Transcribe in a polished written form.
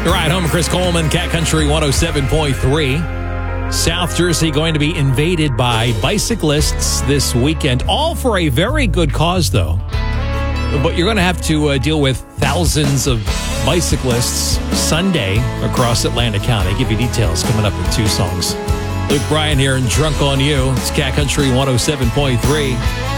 Right home, Chris Coleman, Cat Country 107.3. South Jersey going to be invaded by bicyclists this weekend, all for a very good cause, though. But you're going to have to deal with thousands of bicyclists Sunday across Atlantic County. I'll give you details coming up in 2 songs. Luke Bryan here and Drunk on You. It's Cat Country 107.3.